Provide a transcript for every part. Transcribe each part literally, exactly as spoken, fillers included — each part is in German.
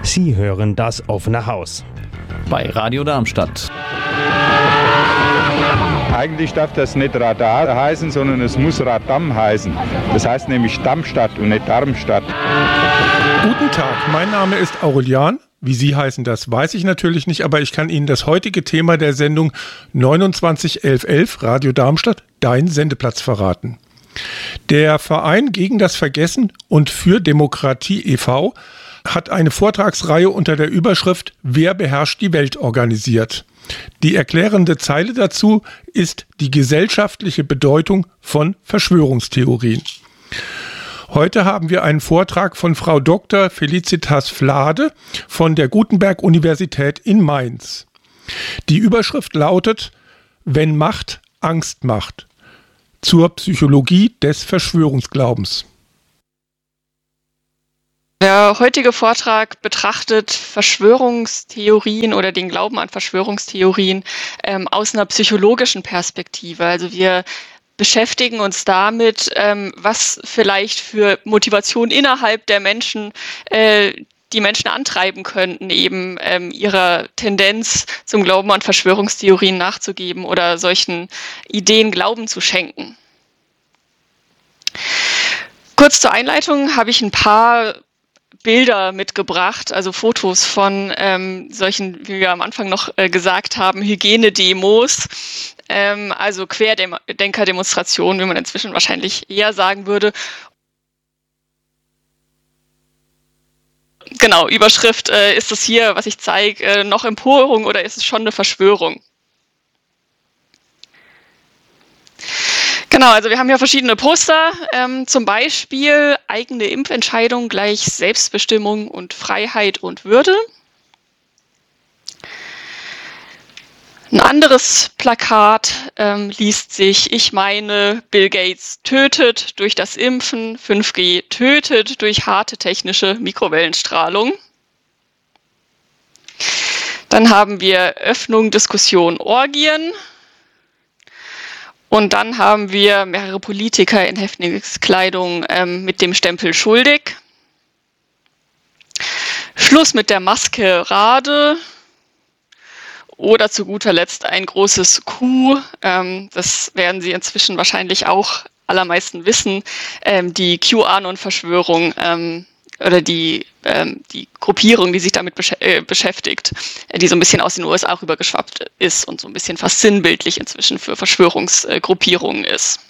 Sie hören das offene Haus bei Radio Darmstadt. Eigentlich darf das nicht Radar heißen, sondern es muss Radam heißen. Das heißt nämlich Darmstadt und nicht Darmstadt. Guten Tag, mein Name ist Aurelian. Wie Sie heißen, das weiß ich natürlich nicht, aber ich kann Ihnen das heutige Thema der Sendung neunundzwanzig elf elf Radio Darmstadt, dein Sendeplatz, verraten. Der Verein gegen das Vergessen und für Demokratie e V hat eine Vortragsreihe unter der Überschrift Wer beherrscht die Welt organisiert. Die erklärende Zeile dazu ist die gesellschaftliche Bedeutung von Verschwörungstheorien. Heute haben wir einen Vortrag von Frau Doktor Felicitas Flade von der Gutenberg-Universität in Mainz. Die Überschrift lautet: Wenn Macht Angst macht. Zur Psychologie des Verschwörungsglaubens. Der heutige Vortrag betrachtet Verschwörungstheorien oder den Glauben an Verschwörungstheorien ähm, aus einer psychologischen Perspektive. Also wir beschäftigen uns damit, ähm, was vielleicht für Motivationen innerhalb der Menschen äh, die Menschen antreiben könnten, eben ähm, ihrer Tendenz zum Glauben an Verschwörungstheorien nachzugeben oder solchen Ideen Glauben zu schenken. Kurz zur Einleitung habe ich ein paar Bilder mitgebracht, also Fotos von ähm, solchen, wie wir am Anfang noch äh, gesagt haben, Hygienedemos, ähm, also Querdenker-Demonstrationen, wie man inzwischen wahrscheinlich eher sagen würde. Genau, Überschrift, äh, ist es hier, was ich zeige, äh, noch Empörung oder ist es schon eine Verschwörung? Genau, also wir haben hier verschiedene Poster, ähm, zum Beispiel eigene Impfentscheidung gleich Selbstbestimmung und Freiheit und Würde. Ein anderes Plakat ähm, liest sich: Ich meine, Bill Gates tötet durch das Impfen, fünf G tötet durch harte technische Mikrowellenstrahlung. Dann haben wir Öffnung, Diskussion, Orgien. Und dann haben wir mehrere Politiker in Häftlingskleidung ähm, mit dem Stempel schuldig. Schluss mit der Maskerade. Oder zu guter Letzt ein großes Q. Ähm, das werden Sie inzwischen wahrscheinlich auch allermeisten wissen. Ähm, die QAnon-Verschwörung ähm, oder die, ähm, die Gruppierung, die sich damit besch- äh, beschäftigt, äh, die so ein bisschen aus den U S A rübergeschwappt ist und so ein bisschen fast sinnbildlich inzwischen für Verschwörungsgruppierungen ist.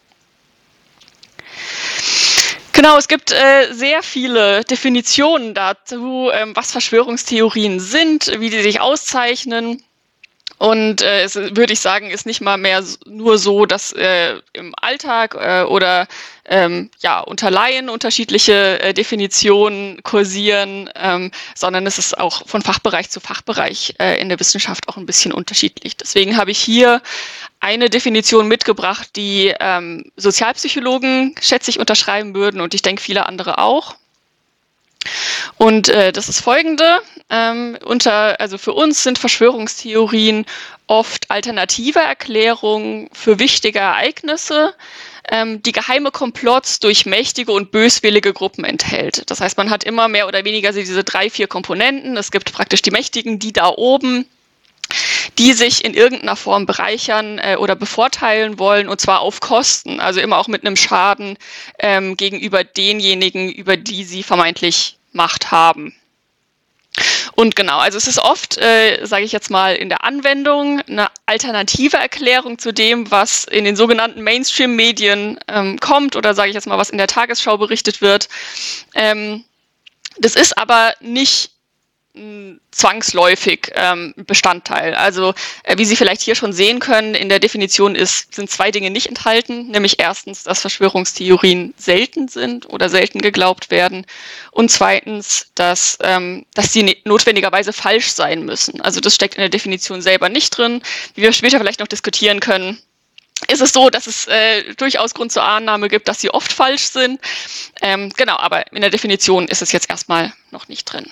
Genau, es gibt äh, sehr viele Definitionen dazu, ähm, was Verschwörungstheorien sind, wie sie sich auszeichnen. Und äh, es würde ich sagen, ist nicht mal mehr nur so, dass äh, im Alltag äh, oder ähm, ja unter Laien unterschiedliche äh, Definitionen kursieren, ähm, sondern es ist auch von Fachbereich zu Fachbereich äh, in der Wissenschaft auch ein bisschen unterschiedlich. Deswegen habe ich hier eine Definition mitgebracht, die ähm, Sozialpsychologen, schätze ich, unterschreiben würden und ich denke viele andere auch. Und äh, das ist folgende: ähm, unter, also für uns sind Verschwörungstheorien oft alternative Erklärungen für wichtige Ereignisse, ähm, die geheime Komplotts durch mächtige und böswillige Gruppen enthält. Das heißt, man hat immer mehr oder weniger diese drei, vier Komponenten. Es gibt praktisch die Mächtigen, die da oben, die sich in irgendeiner Form bereichern äh, oder bevorteilen wollen, und zwar auf Kosten, also immer auch mit einem Schaden ähm, gegenüber denjenigen, über die sie vermeintlich Macht haben. Und genau, also es ist oft, äh, sage ich jetzt mal, in der Anwendung eine alternative Erklärung zu dem, was in den sogenannten Mainstream-Medien ähm, kommt oder sage ich jetzt mal, was in der Tagesschau berichtet wird. Ähm, das ist aber nicht zwangsläufig ähm, Bestandteil. Also äh, wie Sie vielleicht hier schon sehen können, in der Definition ist, sind zwei Dinge nicht enthalten, nämlich erstens, dass Verschwörungstheorien selten sind oder selten geglaubt werden und zweitens, dass, ähm, dass sie ne- notwendigerweise falsch sein müssen. Also das steckt in der Definition selber nicht drin. Wie wir später vielleicht noch diskutieren können, ist es so, dass es äh, durchaus Grund zur Annahme gibt, dass sie oft falsch sind. Ähm, genau, aber in der Definition ist es jetzt erstmal noch nicht drin.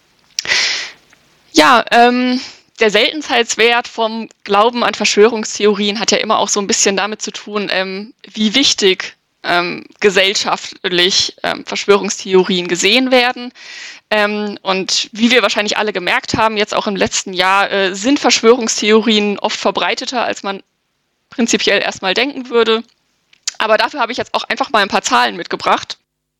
Ja, ähm, der Seltenheitswert vom Glauben an Verschwörungstheorien hat ja immer auch so ein bisschen damit zu tun, ähm, wie wichtig ähm, gesellschaftlich ähm, Verschwörungstheorien gesehen werden. Ähm, und wie wir wahrscheinlich alle gemerkt haben, jetzt auch im letzten Jahr, äh, sind Verschwörungstheorien oft verbreiteter, als man prinzipiell erstmal denken würde. Aber dafür habe ich jetzt auch einfach mal ein paar Zahlen mitgebracht.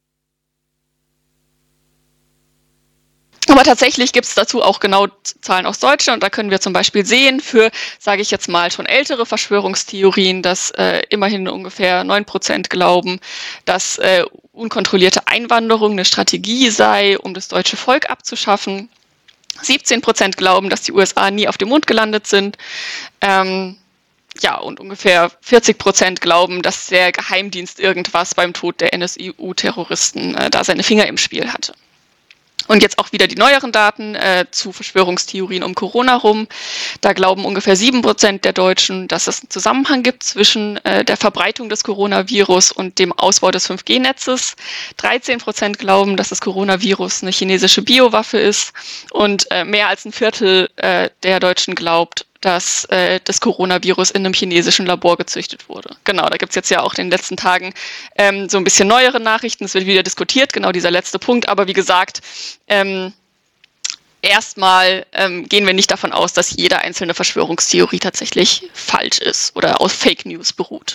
Aber tatsächlich gibt es dazu auch genau Zahlen aus Deutschland. Und da können wir zum Beispiel sehen, für, sage ich jetzt mal, schon ältere Verschwörungstheorien, dass äh, immerhin ungefähr neun Prozent glauben, dass äh, unkontrollierte Einwanderung eine Strategie sei, um das deutsche Volk abzuschaffen. siebzehn Prozent glauben, dass die U S A nie auf dem Mond gelandet sind. Ähm, ja, und ungefähr vierzig Prozent glauben, dass der Geheimdienst irgendwas beim Tod der N S U-Terroristen äh, da seine Finger im Spiel hatte. Und jetzt auch wieder die neueren Daten äh, zu Verschwörungstheorien um Corona rum. Da glauben ungefähr sieben Prozent der Deutschen, dass es einen Zusammenhang gibt zwischen äh, der Verbreitung des Coronavirus und dem Ausbau des fünf G Netzes. dreizehn Prozent glauben, dass das Coronavirus eine chinesische Biowaffe ist. Und äh, mehr als ein Viertel äh, der Deutschen glaubt, dass äh, das Coronavirus in einem chinesischen Labor gezüchtet wurde. Genau, da gibt es jetzt ja auch in den letzten Tagen ähm, so ein bisschen neuere Nachrichten. Es wird wieder diskutiert, genau dieser letzte Punkt. Aber wie gesagt, ähm, erstmal ähm, gehen wir nicht davon aus, dass jede einzelne Verschwörungstheorie tatsächlich falsch ist oder auf Fake News beruht.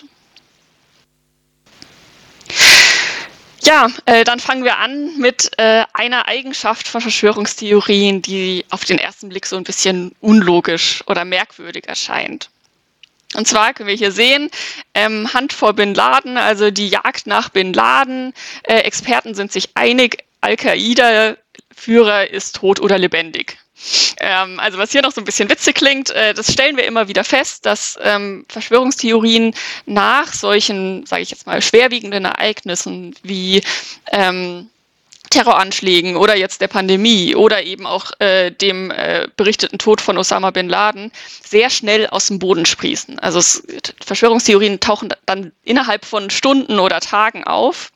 Ja, äh, dann fangen wir an mit äh, einer Eigenschaft von Verschwörungstheorien, die auf den ersten Blick so ein bisschen unlogisch oder merkwürdig erscheint. Und zwar können wir hier sehen, ähm, Hand vor Bin Laden, also die Jagd nach Bin Laden. Äh, Experten sind sich einig, Al-Qaida-Führer ist tot oder lebendig. Ähm, also was hier noch so ein bisschen witzig klingt, äh, das stellen wir immer wieder fest, dass ähm, Verschwörungstheorien nach solchen, sage ich jetzt mal, schwerwiegenden Ereignissen wie ähm, Terroranschlägen oder jetzt der Pandemie oder eben auch äh, dem äh, berichteten Tod von Osama Bin Laden sehr schnell aus dem Boden sprießen. Also es, Verschwörungstheorien tauchen dann innerhalb von Stunden oder Tagen auf.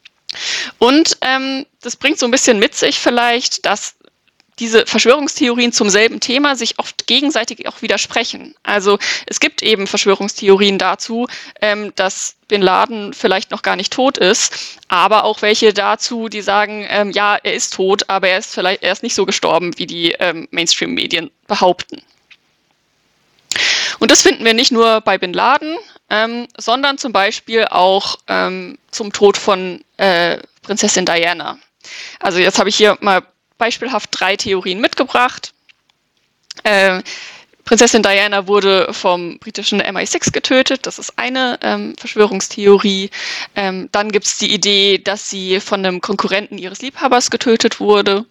Und ähm, das bringt so ein bisschen mit sich vielleicht, dass diese Verschwörungstheorien zum selben Thema sich oft gegenseitig auch widersprechen. Also es gibt eben Verschwörungstheorien dazu, ähm, dass Bin Laden vielleicht noch gar nicht tot ist, aber auch welche dazu, die sagen, ähm, ja, er ist tot, aber er ist vielleicht er ist nicht so gestorben, wie die ähm, Mainstream-Medien behaupten. Und das finden wir nicht nur bei Bin Laden, ähm, sondern zum Beispiel auch ähm, zum Tod von äh, Prinzessin Diana. Also jetzt habe ich hier mal beispielhaft drei Theorien mitgebracht. Äh, Prinzessin Diana wurde vom britischen M I sechs getötet, das ist eine ähm, Verschwörungstheorie. Ähm, dann gibt es die Idee, dass sie von einem Konkurrenten ihres Liebhabers getötet wurde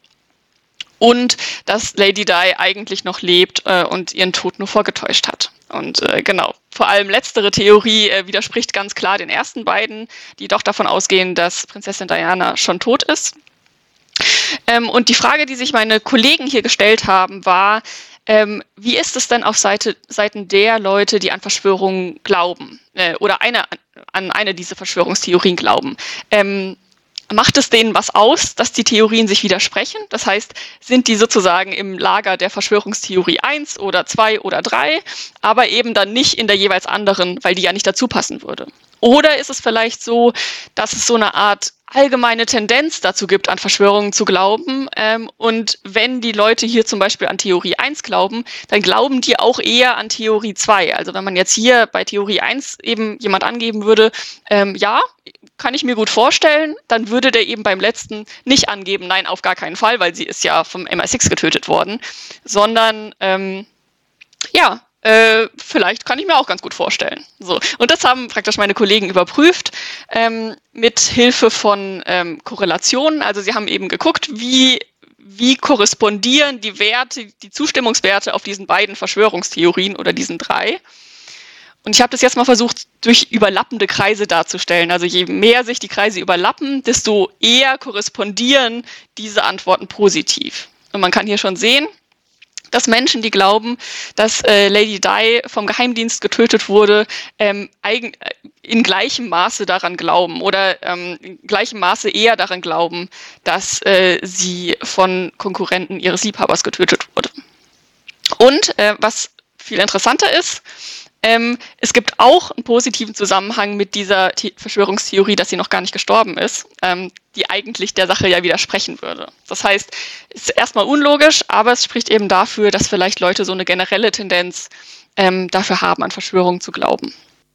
und dass Lady Di eigentlich noch lebt äh, und ihren Tod nur vorgetäuscht hat. Und äh, genau, vor allem letztere Theorie äh, widerspricht ganz klar den ersten beiden, die doch davon ausgehen, dass Prinzessin Diana schon tot ist. Ähm, und die Frage, die sich meine Kollegen hier gestellt haben, war, ähm, wie ist es denn auf Seite, Seiten der Leute, die an Verschwörungen glauben äh, oder eine, an eine dieser Verschwörungstheorien glauben? Ähm, macht es denen was aus, dass die Theorien sich widersprechen? Das heißt, sind die sozusagen im Lager der Verschwörungstheorie eins oder zwei oder drei, aber eben dann nicht in der jeweils anderen, weil die ja nicht dazu passen würde? Oder ist es vielleicht so, dass es so eine Art allgemeine Tendenz dazu gibt, an Verschwörungen zu glauben. Ähm, und wenn die Leute hier zum Beispiel an Theorie eins glauben, dann glauben die auch eher an Theorie zwei. Also wenn man jetzt hier bei Theorie eins eben jemand angeben würde, ähm, ja, kann ich mir gut vorstellen, dann würde der eben beim letzten nicht angeben, nein, auf gar keinen Fall, weil sie ist ja vom M I sechs getötet worden, sondern ähm, ja, Äh, vielleicht kann ich mir auch ganz gut vorstellen. So. Und das haben praktisch meine Kollegen überprüft ähm, mit Hilfe von ähm, Korrelationen. Also sie haben eben geguckt, wie, wie korrespondieren die Werte, die Zustimmungswerte auf diesen beiden Verschwörungstheorien oder diesen drei. Und ich habe das jetzt mal versucht, durch überlappende Kreise darzustellen. Also je mehr sich die Kreise überlappen, desto eher korrespondieren diese Antworten positiv. Und man kann hier schon sehen, dass Menschen, die glauben, dass äh, Lady Di vom Geheimdienst getötet wurde, ähm, eigen, äh, in gleichem Maße daran glauben oder ähm, in gleichem Maße eher daran glauben, dass äh, sie von Konkurrenten ihres Liebhabers getötet wurde. Und äh, was viel interessanter ist, Ähm, es gibt auch einen positiven Zusammenhang mit dieser The- Verschwörungstheorie, dass sie noch gar nicht gestorben ist, ähm, die eigentlich der Sache ja widersprechen würde. Das heißt, es ist erstmal unlogisch, aber es spricht eben dafür, dass vielleicht Leute so eine generelle Tendenz ähm, dafür haben, an Verschwörungen zu glauben.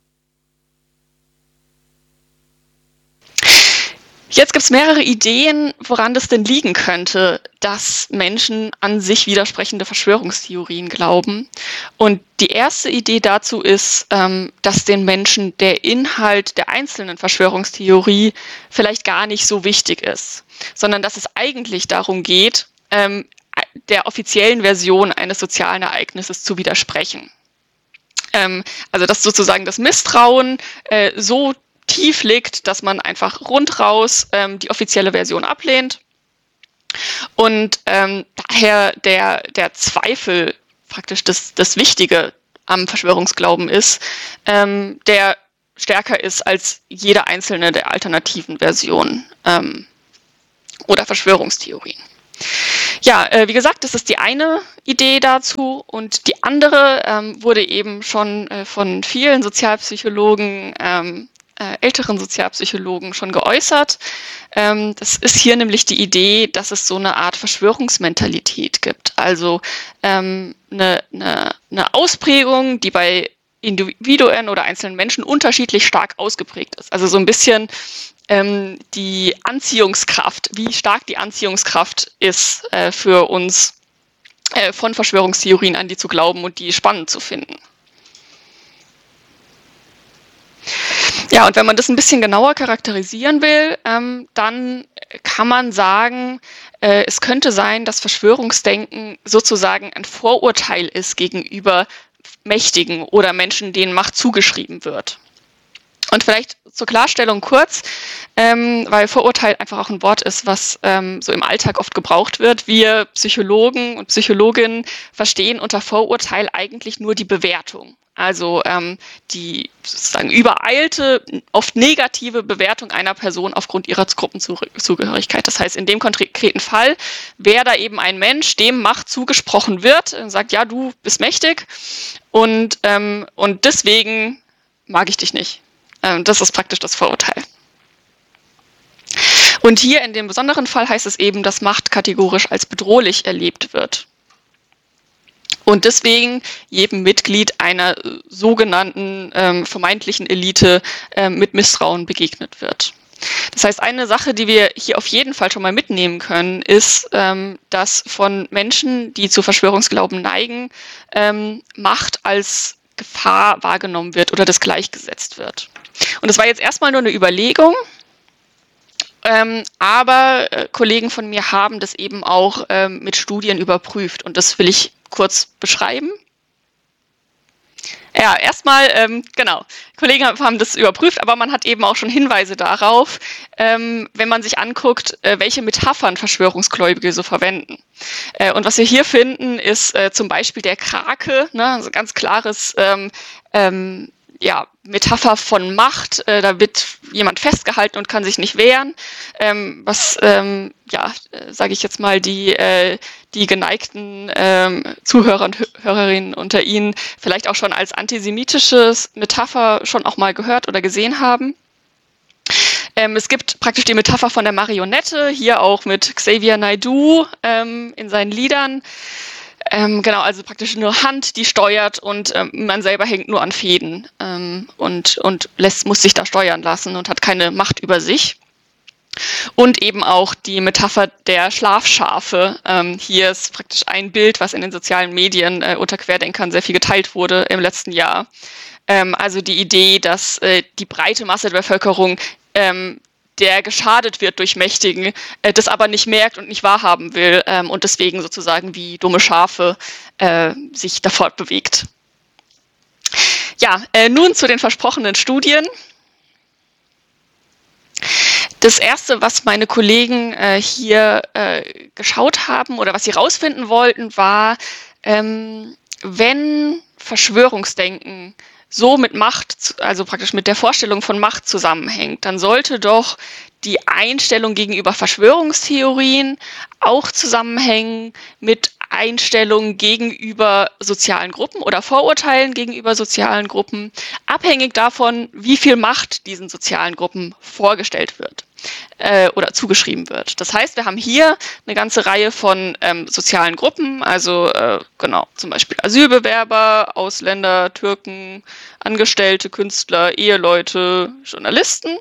Jetzt gibt es mehrere Ideen, woran das denn liegen könnte, dass Menschen an sich widersprechende Verschwörungstheorien glauben. Und die erste Idee dazu ist, ähm, dass den Menschen der Inhalt der einzelnen Verschwörungstheorie vielleicht gar nicht so wichtig ist, sondern dass es eigentlich darum geht, ähm, der offiziellen Version eines sozialen Ereignisses zu widersprechen. Ähm, also dass sozusagen das Misstrauen äh, so tief liegt, dass man einfach rundraus ähm, die offizielle Version ablehnt und ähm, daher der, der Zweifel praktisch das, das Wichtige am Verschwörungsglauben ist, ähm, der stärker ist als jede einzelne der alternativen Versionen ähm, oder Verschwörungstheorien. Ja, äh, wie gesagt, das ist die eine Idee dazu und die andere ähm, wurde eben schon äh, von vielen Sozialpsychologen ähm, Äh, älteren Sozialpsychologen schon geäußert. Ähm, das ist hier nämlich die Idee, dass es so eine Art Verschwörungsmentalität gibt. Also ähm, eine, eine, eine Ausprägung, die bei Individuen oder einzelnen Menschen unterschiedlich stark ausgeprägt ist. Also so ein bisschen ähm, die Anziehungskraft, wie stark die Anziehungskraft ist äh, für uns äh, von Verschwörungstheorien, an die zu glauben und die spannend zu finden. Ja, und wenn man das ein bisschen genauer charakterisieren will, ähm, dann kann man sagen, äh, es könnte sein, dass Verschwörungsdenken sozusagen ein Vorurteil ist gegenüber Mächtigen oder Menschen, denen Macht zugeschrieben wird. Und vielleicht zur Klarstellung kurz, ähm, weil Vorurteil einfach auch ein Wort ist, was ähm, so im Alltag oft gebraucht wird. Wir Psychologen und Psychologinnen verstehen unter Vorurteil eigentlich nur die Bewertung. Also ähm, die sozusagen übereilte, oft negative Bewertung einer Person aufgrund ihrer Gruppenzugehörigkeit. Das heißt, in dem konkreten Fall wäre da eben ein Mensch, dem Macht zugesprochen wird, und sagt, ja, du bist mächtig und, ähm, und deswegen mag ich dich nicht. Ähm, das ist praktisch das Vorurteil. Und hier in dem besonderen Fall heißt es eben, dass Macht kategorisch als bedrohlich erlebt wird. Und deswegen jedem Mitglied einer sogenannten ähm, vermeintlichen Elite ähm, mit Misstrauen begegnet wird. Das heißt, eine Sache, die wir hier auf jeden Fall schon mal mitnehmen können, ist, ähm, dass von Menschen, die zu Verschwörungsglauben neigen, ähm, Macht als Gefahr wahrgenommen wird oder das gleichgesetzt wird. Und das war jetzt erstmal nur eine Überlegung. Ähm, aber äh, Kollegen von mir haben das eben auch ähm, mit Studien überprüft und das will ich kurz beschreiben. Ja, erstmal, ähm, genau, Kollegen haben das überprüft, aber man hat eben auch schon Hinweise darauf, ähm, wenn man sich anguckt, äh, welche Metaphern Verschwörungsgläubige so verwenden. Äh, und was wir hier finden, ist äh, zum Beispiel der Krake, ne, also ganz klares ähm, ähm, ja, Metapher von Macht, äh, da wird jemand festgehalten und kann sich nicht wehren, ähm, was, ähm, ja, äh, sage ich jetzt mal, die, äh, die geneigten ähm, Zuhörer und Hörerinnen unter Ihnen vielleicht auch schon als antisemitisches Metapher schon auch mal gehört oder gesehen haben. Ähm, es gibt praktisch die Metapher von der Marionette, hier auch mit Xavier Naidoo ähm, in seinen Liedern. Ähm, genau, also praktisch nur Hand, die steuert und ähm, man selber hängt nur an Fäden ähm, und, und lässt, muss sich da steuern lassen und hat keine Macht über sich. Und eben auch die Metapher der Schlafschafe. Ähm, hier ist praktisch ein Bild, was in den sozialen Medien äh, unter Querdenkern sehr viel geteilt wurde im letzten Jahr. Ähm, also die Idee, dass äh, die breite Masse der Bevölkerung ähm, der geschadet wird durch Mächtigen, äh, das aber nicht merkt und nicht wahrhaben will ähm, und deswegen sozusagen wie dumme Schafe äh, sich da fortbewegt. Ja, äh, nun zu den versprochenen Studien. Das erste, was meine Kollegen äh, hier äh, geschaut haben oder was sie rausfinden wollten, war, ähm, wenn Verschwörungsdenken so mit Macht, also praktisch mit der Vorstellung von Macht zusammenhängt, dann sollte doch die Einstellung gegenüber Verschwörungstheorien auch zusammenhängen mit Einstellungen gegenüber sozialen Gruppen oder Vorurteilen gegenüber sozialen Gruppen, abhängig davon, wie viel Macht diesen sozialen Gruppen vorgestellt wird äh, oder zugeschrieben wird. Das heißt, wir haben hier eine ganze Reihe von ähm, sozialen Gruppen, also äh, genau, zum Beispiel Asylbewerber, Ausländer, Türken, Angestellte, Künstler, Eheleute, Journalisten.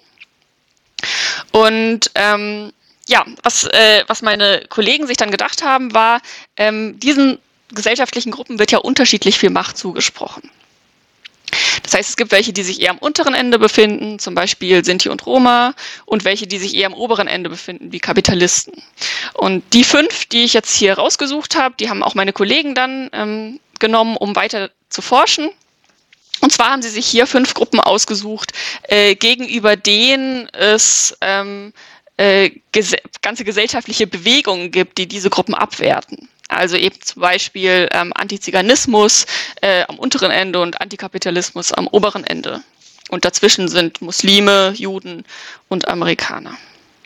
Und ähm, ja, was, äh, was meine Kollegen sich dann gedacht haben, war, ähm, diesen gesellschaftlichen Gruppen wird ja unterschiedlich viel Macht zugesprochen. Das heißt, es gibt welche, die sich eher am unteren Ende befinden, zum Beispiel Sinti und Roma, und welche, die sich eher am oberen Ende befinden, wie Kapitalisten. Und die fünf, die ich jetzt hier rausgesucht habe, die haben auch meine Kollegen dann ähm, genommen, um weiter zu forschen. Und zwar haben sie sich hier fünf Gruppen ausgesucht, äh, gegenüber denen es ähm, äh, ges- ganze gesellschaftliche Bewegungen gibt, die diese Gruppen abwerten. Also eben zum Beispiel ähm, Antiziganismus äh, am unteren Ende und Antikapitalismus am oberen Ende. Und dazwischen sind Muslime, Juden und Amerikaner.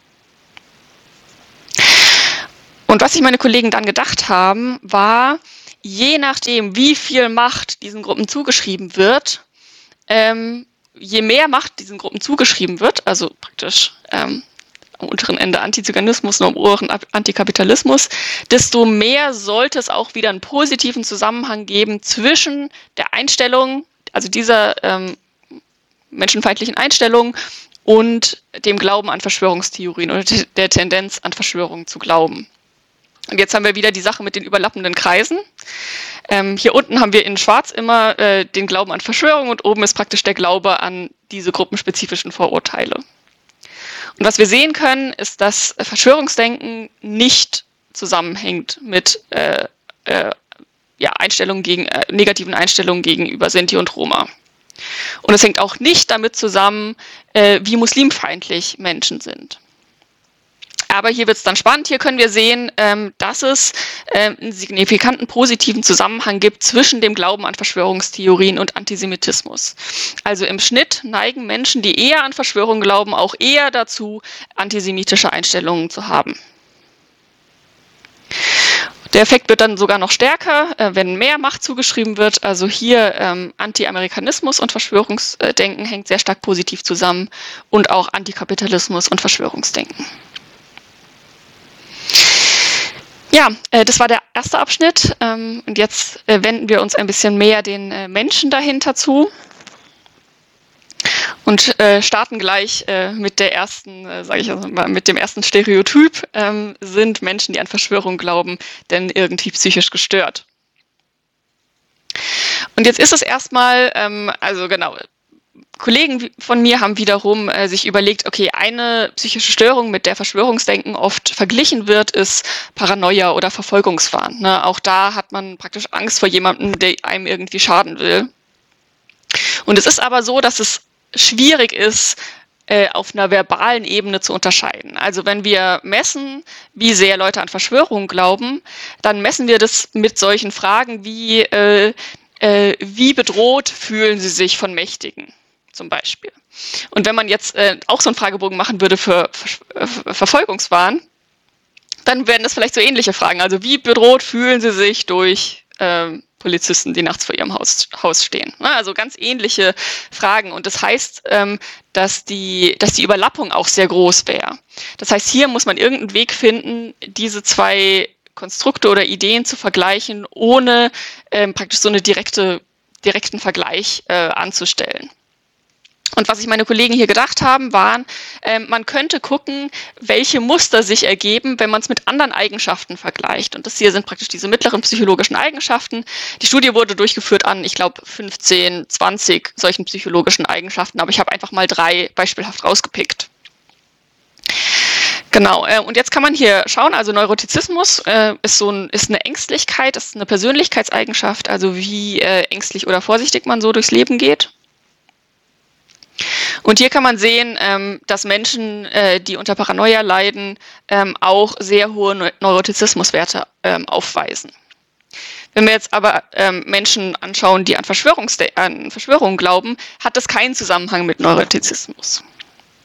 Und was sich meine Kollegen dann gedacht haben, war, je nachdem, wie viel Macht diesen Gruppen zugeschrieben wird, ähm, je mehr Macht diesen Gruppen zugeschrieben wird, also praktisch ähm, am unteren Ende Antiziganismus und am oberen Antikapitalismus, desto mehr sollte es auch wieder einen positiven Zusammenhang geben zwischen der Einstellung, also dieser ähm, menschenfeindlichen Einstellung, und dem Glauben an Verschwörungstheorien oder der Tendenz an Verschwörungen zu glauben. Und jetzt haben wir wieder die Sache mit den überlappenden Kreisen. Ähm, hier unten haben wir in schwarz immer äh, den Glauben an Verschwörungen und oben ist praktisch der Glaube an diese gruppenspezifischen Vorurteile. Und was wir sehen können, ist, dass Verschwörungsdenken nicht zusammenhängt mit äh, äh, ja, Einstellungen gegen, äh, negativen Einstellungen gegenüber Sinti und Roma. Und es hängt auch nicht damit zusammen, äh, wie muslimfeindlich Menschen sind. Aber hier wird es dann spannend. Hier können wir sehen, ähm, dass es ähm, einen signifikanten positiven Zusammenhang gibt zwischen dem Glauben an Verschwörungstheorien und Antisemitismus. Also im Schnitt neigen Menschen, die eher an Verschwörungen glauben, auch eher dazu, antisemitische Einstellungen zu haben. Der Effekt wird dann sogar noch stärker, äh, wenn mehr Macht zugeschrieben wird. Also hier ähm, Anti-Amerikanismus und Verschwörungsdenken hängt sehr stark positiv zusammen und auch Antikapitalismus und Verschwörungsdenken. Ja, äh, das war der erste Abschnitt ähm, und jetzt äh, wenden wir uns ein bisschen mehr den äh, Menschen dahinter zu und äh, starten gleich äh, mit der ersten, äh, sage ich also mal, mit dem ersten Stereotyp. Ähm, sind Menschen, die an Verschwörung glauben, denn irgendwie psychisch gestört? Und jetzt ist es erstmal, ähm, also genau, Kollegen von mir haben wiederum äh, sich überlegt, okay, eine psychische Störung, mit der Verschwörungsdenken oft verglichen wird, ist Paranoia oder Verfolgungswahn. Ne? Auch da hat man praktisch Angst vor jemandem, der einem irgendwie schaden will. Und es ist aber so, dass es schwierig ist, äh, auf einer verbalen Ebene zu unterscheiden. Also wenn wir messen, wie sehr Leute an Verschwörungen glauben, dann messen wir das mit solchen Fragen wie, äh, äh, wie bedroht fühlen sie sich von Mächtigen? Zum Beispiel. Und wenn man jetzt äh, auch so einen Fragebogen machen würde für Ver- Ver- Verfolgungswahn, dann wären das vielleicht so ähnliche Fragen. Also wie bedroht fühlen Sie sich durch äh, Polizisten, die nachts vor Ihrem Haus, Haus stehen? Na, also ganz ähnliche Fragen. Und das heißt, ähm, dass, die, dass die Überlappung auch sehr groß wäre. Das heißt, hier muss man irgendeinen Weg finden, diese zwei Konstrukte oder Ideen zu vergleichen, ohne ähm, praktisch so einen direkte, direkten Vergleich äh, anzustellen. Und was sich meine Kollegen hier gedacht haben, waren, äh, man könnte gucken, welche Muster sich ergeben, wenn man es mit anderen Eigenschaften vergleicht. Und das hier sind praktisch diese mittleren psychologischen Eigenschaften. Die Studie wurde durchgeführt an, ich glaube, fünfzehn, zwanzig solchen psychologischen Eigenschaften, aber ich habe einfach mal drei beispielhaft rausgepickt. Genau, äh, und jetzt kann man hier schauen, also Neurotizismus äh, ist so ein, ist eine Ängstlichkeit, ist eine Persönlichkeitseigenschaft, also wie äh, ängstlich oder vorsichtig man so durchs Leben geht. Und hier kann man sehen, ähm, dass Menschen, äh, die unter Paranoia leiden, ähm, auch sehr hohe Neu- Neurotizismuswerte ähm, aufweisen. Wenn wir jetzt aber ähm, Menschen anschauen, die an, Verschwörungsde- an Verschwörungen glauben, hat das keinen Zusammenhang mit Neurotizismus.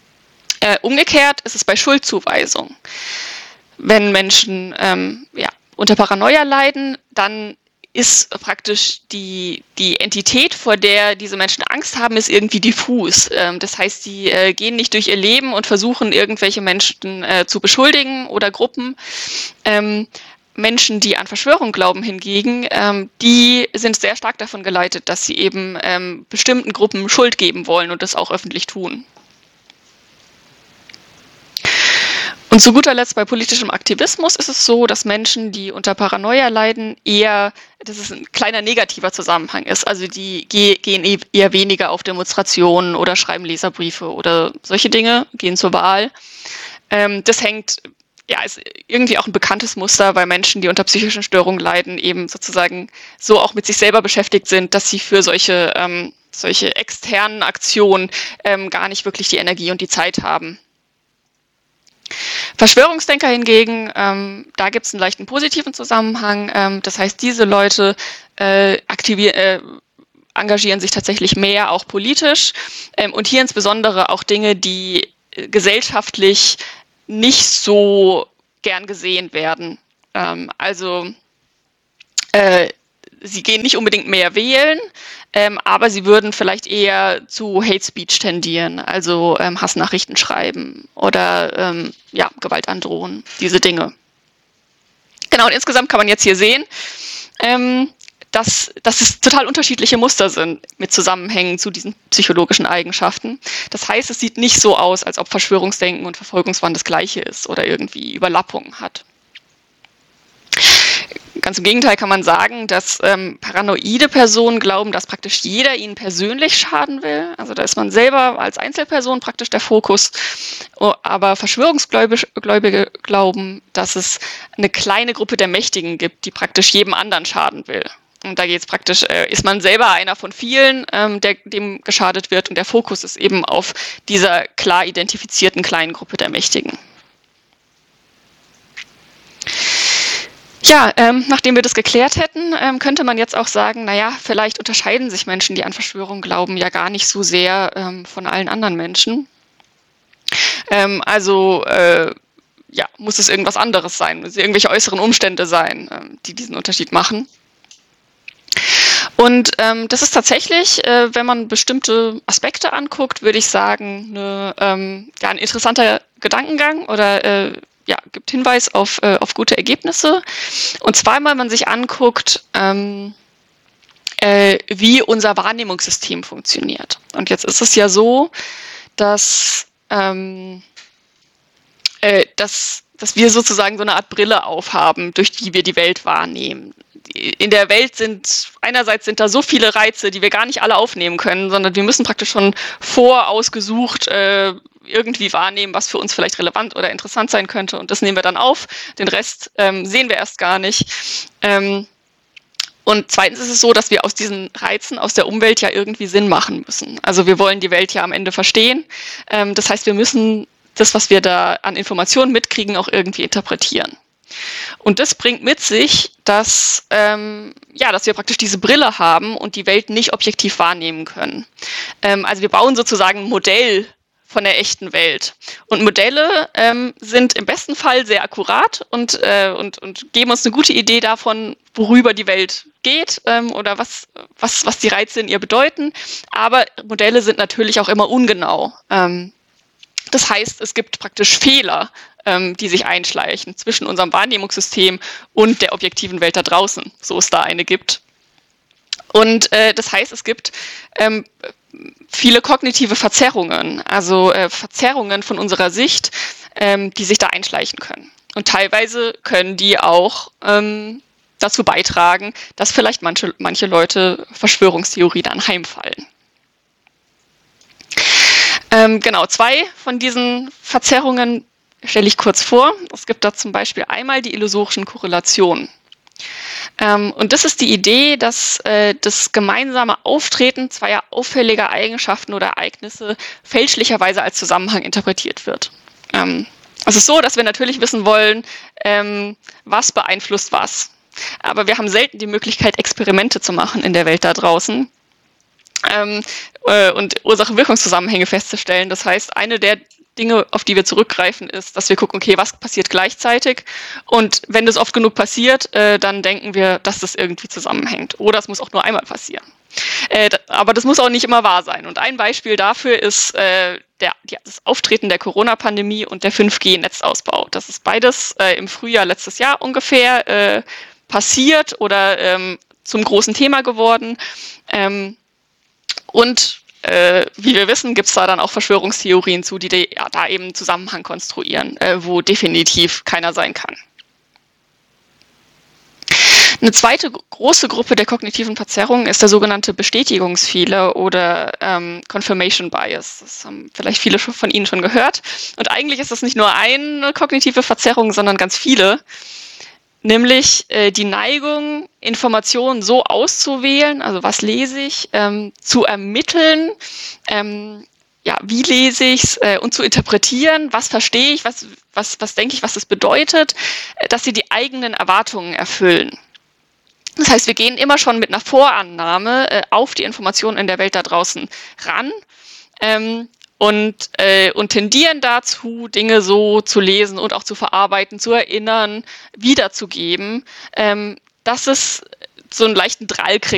Äh, umgekehrt ist es bei Schuldzuweisung. Wenn Menschen ähm, ja, unter Paranoia leiden, dann ist praktisch die, die Entität, vor der diese Menschen Angst haben, ist irgendwie diffus. Ähm, das heißt, sie äh, gehen nicht durch ihr Leben und versuchen, irgendwelche Menschen äh, zu beschuldigen oder Gruppen. Ähm, Menschen, die an Verschwörung glauben hingegen, ähm, die sind sehr stark davon geleitet, dass sie eben ähm, bestimmten Gruppen Schuld geben wollen und das auch öffentlich tun. Und zu guter Letzt bei politischem Aktivismus ist es so, dass Menschen, die unter Paranoia leiden, eher, dass es ein kleiner negativer Zusammenhang ist. Also die ge- gehen eher weniger auf Demonstrationen oder schreiben Leserbriefe oder solche Dinge, gehen zur Wahl. Ähm, das hängt, ja, ist irgendwie auch ein bekanntes Muster, weil Menschen, die unter psychischen Störungen leiden, eben sozusagen so auch mit sich selber beschäftigt sind, dass sie für solche, ähm, solche externen Aktionen ähm, gar nicht wirklich die Energie und die Zeit haben. Verschwörungsdenker hingegen, ähm, da gibt es einen leichten positiven Zusammenhang. Ähm, das heißt, diese Leute äh, aktivier- äh, engagieren sich tatsächlich mehr, auch politisch. Ähm, und hier insbesondere auch Dinge, die äh, gesellschaftlich nicht so gern gesehen werden. Ähm, also äh, sie gehen nicht unbedingt mehr wählen, ähm, aber sie würden vielleicht eher zu Hate Speech tendieren, also ähm, Hassnachrichten schreiben oder ähm, ja, Gewalt androhen, diese Dinge. Genau, und insgesamt kann man jetzt hier sehen, ähm, dass, dass es total unterschiedliche Muster sind mit Zusammenhängen zu diesen psychologischen Eigenschaften. Das heißt, es sieht nicht so aus, als ob Verschwörungsdenken und Verfolgungswahn das Gleiche ist oder irgendwie Überlappungen hat. Ganz im Gegenteil kann man sagen, dass ähm, paranoide Personen glauben, dass praktisch jeder ihnen persönlich schaden will. Also da ist man selber als Einzelperson praktisch der Fokus. Aber Verschwörungsgläubige glauben, dass es eine kleine Gruppe der Mächtigen gibt, die praktisch jedem anderen schaden will. Und da geht es praktisch, äh, ist man selber einer von vielen, ähm, der, dem geschadet wird. Und der Fokus ist eben auf dieser klar identifizierten kleinen Gruppe der Mächtigen. Ja, ähm, nachdem wir das geklärt hätten, ähm, könnte man jetzt auch sagen, naja, vielleicht unterscheiden sich Menschen, die an Verschwörung glauben, ja gar nicht so sehr ähm, von allen anderen Menschen. Ähm, also äh, ja, muss es irgendwas anderes sein, muss es irgendwelche äußeren Umstände sein, ähm, die diesen Unterschied machen. Und ähm, das ist tatsächlich, äh, wenn man bestimmte Aspekte anguckt, würde ich sagen, eine, ähm, ja, ein interessanter Gedankengang oder äh, ja, gibt Hinweis auf, äh, auf gute Ergebnisse. Und zwar, wenn man sich anguckt, ähm, äh, wie unser Wahrnehmungssystem funktioniert. Und jetzt ist es ja so, dass, ähm, äh, dass, dass wir sozusagen so eine Art Brille aufhaben, durch die wir die Welt wahrnehmen. In der Welt sind, einerseits sind da so viele Reize, die wir gar nicht alle aufnehmen können, sondern wir müssen praktisch schon vorausgesucht äh, irgendwie wahrnehmen, was für uns vielleicht relevant oder interessant sein könnte. Und das nehmen wir dann auf. Den Rest ähm, sehen wir erst gar nicht. Ähm, und zweitens ist es so, dass wir aus diesen Reizen aus der Umwelt ja irgendwie Sinn machen müssen. Also wir wollen die Welt ja am Ende verstehen. Ähm, das heißt, wir müssen das, was wir da an Informationen mitkriegen, auch irgendwie interpretieren. Und das bringt mit sich, dass, ähm, ja, dass wir praktisch diese Brille haben und die Welt nicht objektiv wahrnehmen können. Ähm, also wir bauen sozusagen ein Modell von der echten Welt. Und Modelle ähm, sind im besten Fall sehr akkurat und, äh, und, und geben uns eine gute Idee davon, worüber die Welt geht ähm, oder was, was, was die Reize in ihr bedeuten. Aber Modelle sind natürlich auch immer ungenau. Ähm, das heißt, es gibt praktisch Fehler, ähm, die sich einschleichen zwischen unserem Wahrnehmungssystem und der objektiven Welt da draußen, so es da eine gibt. Und äh, das heißt, es gibt ähm, viele kognitive Verzerrungen, also äh, Verzerrungen von unserer Sicht, ähm, die sich da einschleichen können. Und teilweise können die auch ähm, dazu beitragen, dass vielleicht manche, manche Leute Verschwörungstheorien anheimfallen. Ähm, genau, zwei von diesen Verzerrungen stelle ich kurz vor. Es gibt da zum Beispiel einmal die illusorischen Korrelationen. Ähm, und das ist die Idee, dass äh, das gemeinsame Auftreten zweier auffälliger Eigenschaften oder Ereignisse fälschlicherweise als Zusammenhang interpretiert wird. Ähm, es ist so, dass wir natürlich wissen wollen, ähm, was beeinflusst was. Aber wir haben selten die Möglichkeit, Experimente zu machen in der Welt da draußen ähm, äh, und Ursache-Wirkungszusammenhänge festzustellen. Das heißt, eine der Dinge, auf die wir zurückgreifen, ist, dass wir gucken, okay, was passiert gleichzeitig? Und wenn das oft genug passiert, äh, dann denken wir, dass das irgendwie zusammenhängt. Oder es muss auch nur einmal passieren. Äh, aber das muss auch nicht immer wahr sein. Und ein Beispiel dafür ist äh, der, die, das Auftreten der Corona-Pandemie und der fünf G Netzausbau. Das ist beides äh, im Frühjahr letztes Jahr ungefähr äh, passiert oder ähm, zum großen Thema geworden. Ähm, und Äh, wie wir wissen, gibt es da dann auch Verschwörungstheorien zu, die, die ja, da eben einen Zusammenhang konstruieren, äh, wo definitiv keiner sein kann. Eine zweite große Gruppe der kognitiven Verzerrungen ist der sogenannte Bestätigungsfehler oder ähm, Confirmation Bias. Das haben vielleicht viele von Ihnen schon gehört. Und eigentlich ist das nicht nur eine kognitive Verzerrung, sondern ganz viele. Nämlich äh, die Neigung, Informationen so auszuwählen, also was lese ich, ähm, zu ermitteln, ähm, ja, wie lese ich es äh, und zu interpretieren, was verstehe ich, was, was, was denke ich, was das bedeutet, äh, dass sie die eigenen Erwartungen erfüllen. Das heißt, wir gehen immer schon mit einer Vorannahme äh, auf die Informationen in der Welt da draußen ran. Ähm, Und, äh, und tendieren dazu, Dinge so zu lesen und auch zu verarbeiten, zu erinnern, wiederzugeben, ähm, dass es so einen leichten Drall kriegt